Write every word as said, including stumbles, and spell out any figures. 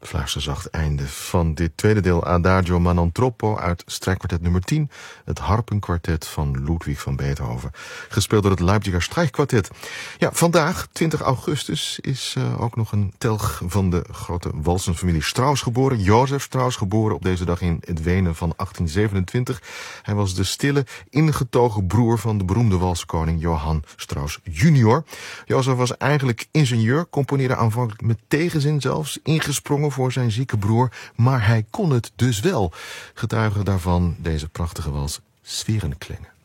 Fluisterzacht einde van dit tweede deel Adagio ma non troppo uit strijkkwartet nummer tien, het harpenkwartet van Ludwig van Beethoven, gespeeld door het Leipziger Streichquartett. Ja, vandaag, twintig augustus, is uh, ook nog een telg van de grote walsenfamilie Strauss geboren. Jozef Strauss, geboren op deze dag in het Wenen van achttien zevenentwintig. Hij was de stille, ingetogen broer van de beroemde walsenkoning Johann Strauss junior. Jozef was eigenlijk ingenieur, componeerde aanvankelijk met tegenzin zelfs, ingesprongen voor zijn zieke broer, maar hij kon het dus wel. Getuige daarvan deze prachtige wals Sphärenklänge.